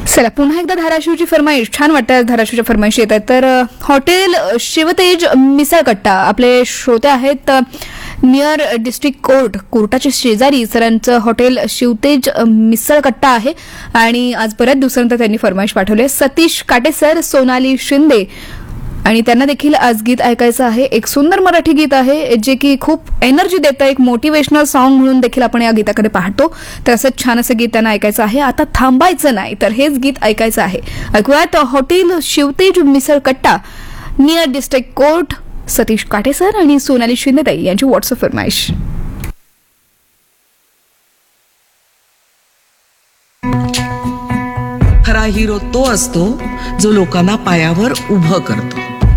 चला पुन्हा एकदा धाराशिवची फरमाईश. छान वाटतं धाराशिवच्या फरमाईश येत आहेत. तर हॉटेल शिवतेज मिसळ कट्टा, आपले श्रोते आहेत नियर डिस्ट्रिक्ट कोर्टाच्या शेजारी सरांचं हॉटेल शिवतेज मिसळ कट्टा आहे. आणि आज बऱ्याच दिवसानंतर त्यांनी फरमाईश पाठवली आहे. सतीश काटे सर, सोनाली शिंदे, आणि त्यांना देखील आज गीत ऐकायचं आहे. एक सुंदर मराठी गीत आहे जे की खूप एनर्जी देतं, एक मोटिवेशनल सॉन्ग म्हणून देखील आपण या गीताकडे पाहतो. तर असंच छान असं गीत त्यांना ऐकायचं आहे. आता थांबायचं नाही, तर हेच गीत ऐकायचं आहे. ऐकूयात हॉटेल शिवतेज मिसळ कट्टा, नियर डिस्ट्रिक्ट कोर्ट, सतीश काटेसर आणि सोनाली शिंदेताई यांची व्हॉट्सअप फरमाईश. खरा हिरो तो असतो जो लोकांना पायावर उभं करतो.